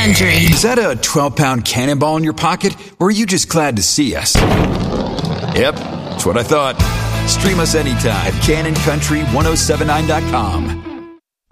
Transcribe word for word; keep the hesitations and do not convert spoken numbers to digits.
Country. Is that a twelve-pound cannonball in your pocket, or are you just glad to see us? Yep, that's what I thought. Stream us anytime at Cannon Country ten seventy-nine dot com.